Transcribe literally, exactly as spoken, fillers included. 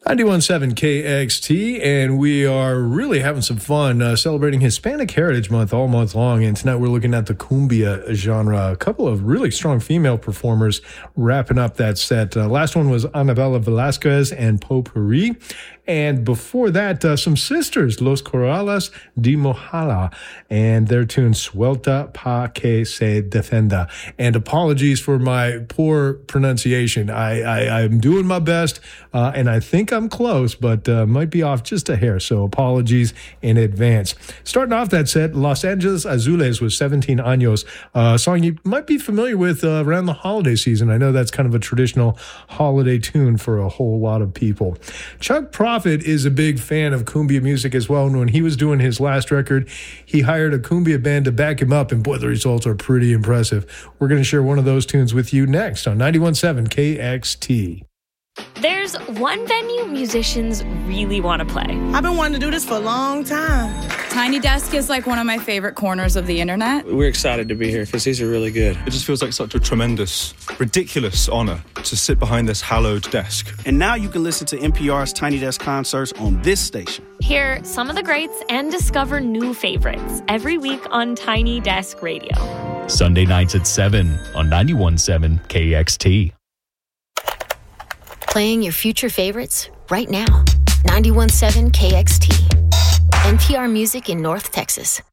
ninety-one point seven K X T, and we are really having some fun uh, celebrating Hispanic Heritage Month all month long. And tonight we're looking at the cumbia genre. A couple of really strong female performers wrapping up that set. Uh, last one was Anabella Velasquez and Potpourri. And before that, uh, some sisters, Los Corrales de Mojala, and their tune Suelta Pa Que Se Defenda. And apologies for my poor pronunciation. I, I, I'm doing my best, uh, and I think I'm close, but uh, might be off just a hair, so apologies in advance. Starting off that set, Los Angeles Azules with seventeen Años, uh, a song you might be familiar with uh, around the holiday season. I know that's kind of a traditional holiday tune for a whole lot of people. Chuck Prophet is a big fan of cumbia music as well, and when he was doing his last record, he hired a cumbia band to back him up, and boy, the results are pretty impressive. We're going to share one of those tunes with you next on ninety-one point seven K X T. There's one venue musicians really want to play. I've been wanting to do this for a long time. Tiny Desk is like one of my favorite corners of the internet. We're excited to be here because these are really good. It just feels like such a tremendous, ridiculous honor to sit behind this hallowed desk. And now you can listen to N P R's Tiny Desk concerts on this station. Hear some of the greats and discover new favorites every week on Tiny Desk Radio. Sunday nights at seven on ninety-one point seven K X T. Playing your future favorites right now. ninety-one point seven K X T. N P R Music in North Texas.